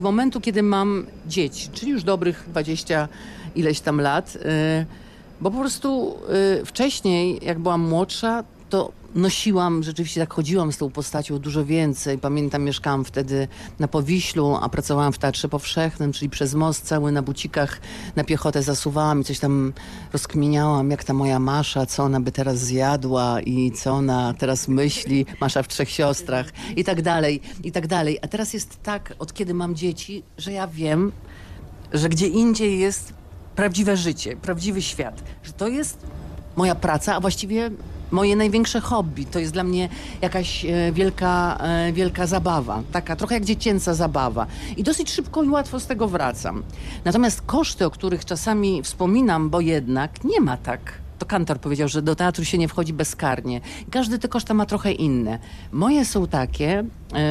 Momentu, kiedy mam dzieci, czyli już dobrych 20 ileś tam lat, bo po prostu wcześniej, jak byłam młodsza, to nosiłam, rzeczywiście tak chodziłam z tą postacią dużo więcej. Pamiętam, mieszkałam wtedy na Powiślu, a pracowałam w Teatrze Powszechnym, czyli przez most cały na bucikach na piechotę zasuwałam i coś tam rozkminiałam, jak ta moja Masza, co ona by teraz zjadła i co ona teraz myśli, Masza w Trzech Siostrach i tak dalej, i tak dalej. A teraz jest tak, od kiedy mam dzieci, że ja wiem, że gdzie indziej jest prawdziwe życie, prawdziwy świat, że to jest moja praca, a właściwie moje największe hobby. To jest dla mnie jakaś wielka zabawa. Taka trochę jak dziecięca zabawa. I dosyć szybko i łatwo z tego wracam. Natomiast koszty, o których czasami wspominam, bo jednak nie ma tak. To Kantor powiedział, że do teatru się nie wchodzi bezkarnie. Każdy te koszta ma trochę inne. Moje są takie,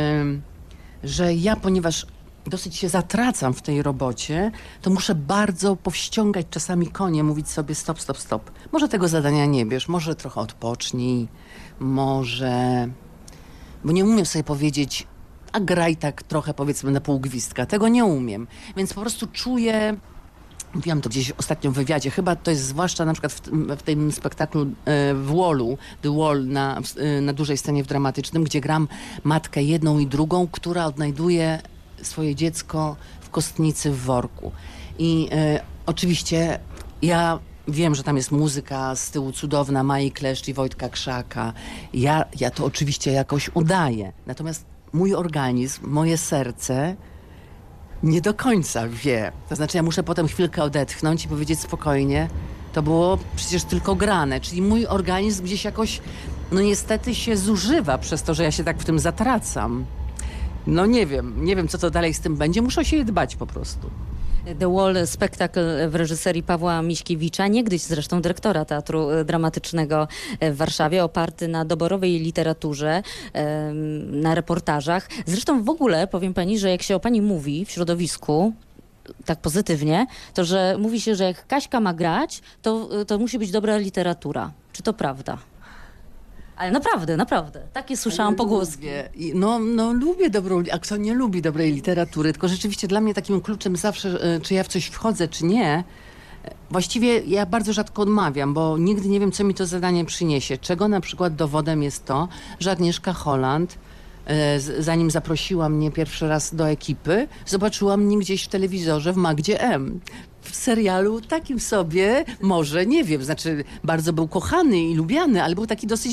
że ja, ponieważ dosyć się zatracam w tej robocie, to muszę bardzo powściągać czasami konie, mówić sobie stop, stop, stop. Może tego zadania nie bierz, może trochę odpocznij, może... Bo nie umiem sobie powiedzieć, a graj tak trochę, powiedzmy, na pół gwizdka. Tego nie umiem. Więc po prostu czuję... Mówiłam to gdzieś ostatnio w wywiadzie, chyba to jest zwłaszcza na przykład w tym spektaklu w Wallu, The Wall na dużej scenie w dramatycznym, gdzie gram matkę jedną i drugą, która odnajduje swoje dziecko w kostnicy w worku. I oczywiście ja wiem, że tam jest muzyka z tyłu cudowna Mai Kleszcz i Wojtka Krzaka. Ja to oczywiście jakoś udaję. Natomiast mój organizm, moje serce nie do końca wie. To znaczy ja muszę potem chwilkę odetchnąć i powiedzieć spokojnie, to było przecież tylko grane. Czyli mój organizm gdzieś jakoś, no niestety się zużywa przez to, że ja się tak w tym zatracam. No nie wiem co to dalej z tym będzie. Muszę o siebie dbać po prostu. The Wall, spektakl w reżyserii Pawła Miśkiewicza, niegdyś zresztą dyrektora Teatru Dramatycznego w Warszawie, oparty na doborowej literaturze, na reportażach. Zresztą w ogóle powiem pani, że jak się o pani mówi w środowisku, tak pozytywnie, to że mówi się, że jak Kaśka ma grać, to musi być dobra literatura. Czy to prawda? Ale naprawdę. Takie słyszałam pogłoski. No lubię a kto nie lubi dobrej literatury, tylko rzeczywiście dla mnie takim kluczem zawsze, czy ja w coś wchodzę, czy nie, właściwie ja bardzo rzadko odmawiam, bo nigdy nie wiem, co mi to zadanie przyniesie. Czego na przykład dowodem jest to, że Agnieszka Holland, zanim zaprosiła mnie pierwszy raz do ekipy, zobaczyła mnie gdzieś w telewizorze w Magdzie M. W serialu takim sobie, może, nie wiem, znaczy bardzo był kochany i lubiany, ale był taki dosyć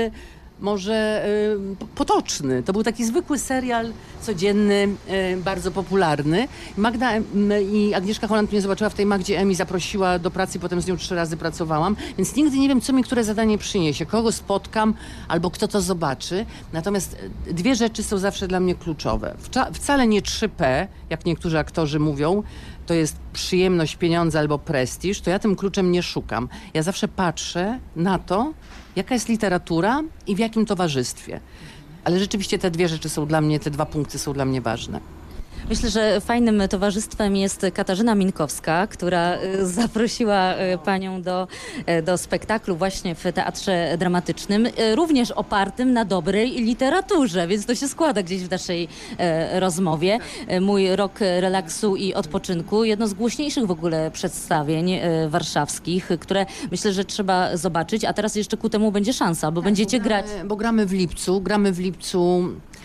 może potoczny. To był taki zwykły serial codzienny, bardzo popularny. Magda i Agnieszka Holland mnie zobaczyła w tej Magdzie M i zaprosiła do pracy, potem z nią 3 razy pracowałam, więc nigdy nie wiem, co mi które zadanie przyniesie, kogo spotkam albo kto to zobaczy. Natomiast 2 rzeczy są zawsze dla mnie kluczowe. Wcale nie 3P, jak niektórzy aktorzy mówią, to jest przyjemność, pieniądze albo prestiż, to ja tym kluczem nie szukam. Ja zawsze patrzę na to, jaka jest literatura i w jakim towarzystwie. Ale rzeczywiście te 2 rzeczy są dla mnie, te 2 punkty są dla mnie ważne. Myślę, że fajnym towarzystwem jest Katarzyna Minkowska, która zaprosiła panią do spektaklu właśnie w Teatrze Dramatycznym, również opartym na dobrej literaturze, więc to się składa gdzieś w naszej rozmowie. Mój rok relaksu i odpoczynku, jedno z głośniejszych w ogóle przedstawień warszawskich, które myślę, że trzeba zobaczyć, a teraz jeszcze ku temu będzie szansa, bo będziecie grać. Bo gramy w lipcu,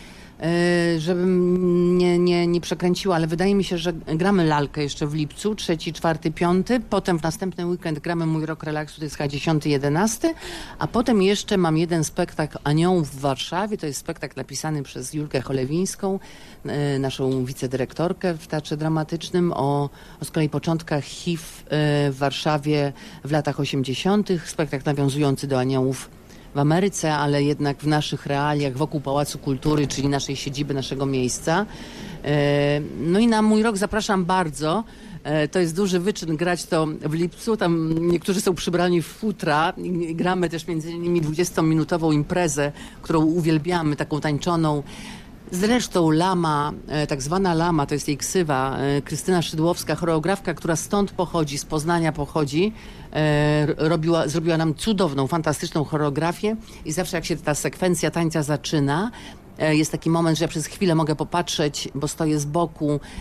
żebym nie przekręciła, ale wydaje mi się, że gramy lalkę jeszcze w lipcu, 3, 4, 5, potem w następny weekend gramy mój rok relaksu, to jest chyba 10, 11, a potem jeszcze mam jeden spektakl Aniołów w Warszawie, to jest spektakl napisany przez Julkę Cholewińską, naszą wicedyrektorkę w Teatrze Dramatycznym, o z kolei początkach HIV w Warszawie w latach 80., spektakl nawiązujący do Aniołów w Ameryce, ale jednak w naszych realiach wokół Pałacu Kultury, czyli naszej siedziby, naszego miejsca. No i na mój rok zapraszam bardzo. To jest duży wyczyn grać to w lipcu. Tam niektórzy są przybrani w futra. Gramy też między innymi 20-minutową imprezę, którą uwielbiamy, taką tańczoną. Zresztą Lama, tak zwana Lama, to jest jej ksywa, Krystyna Szydłowska, choreografka, która stąd pochodzi, z Poznania pochodzi, zrobiła nam cudowną, fantastyczną choreografię i zawsze jak się ta sekwencja tańca zaczyna, jest taki moment, że ja przez chwilę mogę popatrzeć, bo stoję z boku